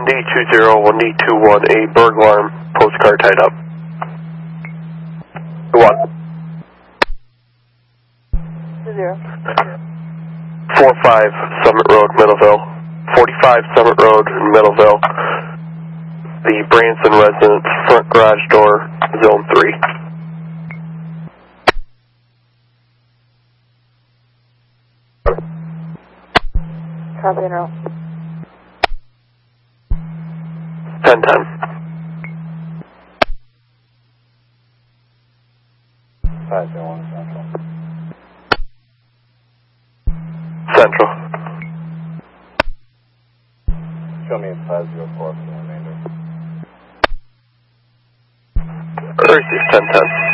1D20, 1D21, a burglar alarm, postcard tied up. 1. 20. 45 Summit Road, Middleville. 45 Summit Road, Middleville. The Branson residence, front garage door, zone 3. Copy and roll. 10-10. 501 Central. Central. Show me 504 for the remainder. Earth is 10-10.